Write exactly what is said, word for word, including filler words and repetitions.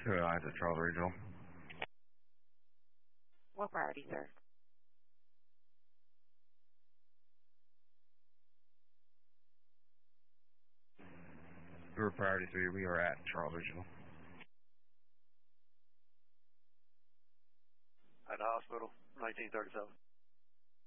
Two eyes at Charles Regional. What priority, sir? We were priority three. We are at Charles Regional. At the hospital, nineteen thirty-seven.